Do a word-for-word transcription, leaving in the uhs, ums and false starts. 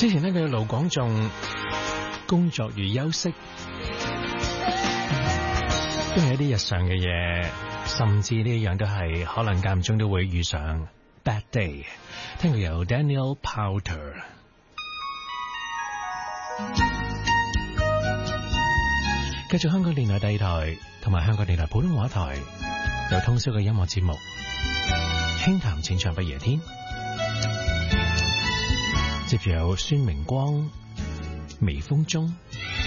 之前呢，佢盧廣仲工作如休息，都係一啲日常嘅嘢，甚至呢一樣都係可能間唔中都會遇上 bad day。聽過由 Daniel Powter。繼續香港電台第二台同埋香港電台普通話台有通宵嘅音樂節目，輕談淺唱不夜天。接住有孫明光微風中。